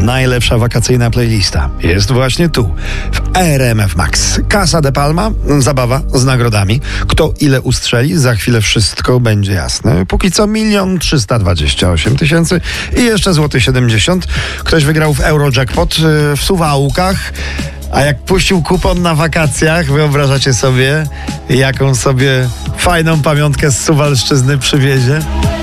najlepsza wakacyjna playlista jest właśnie tu, w RMF Max. Casa de Palma, zabawa z nagrodami. Kto ile ustrzeli, za chwilę wszystko będzie jasne. Póki co 1 328 000 i jeszcze złoty 70. Ktoś wygrał w Eurojackpot w Suwałkach. A jak puścił kupon na wakacjach, wyobrażacie sobie, jaką sobie fajną pamiątkę z Suwalszczyzny przywiezie?